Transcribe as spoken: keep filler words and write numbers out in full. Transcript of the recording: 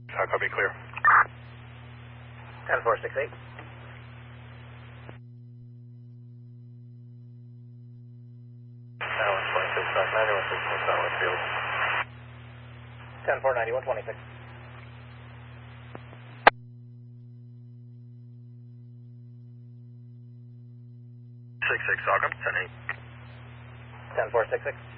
Uh, copy, clear. ten four six eight. one twenty-six, Dock ninety-one sixteen, Southwest Field. ten four ninety-one twenty-six. six six, Stockholm, ten eight. ten four six six.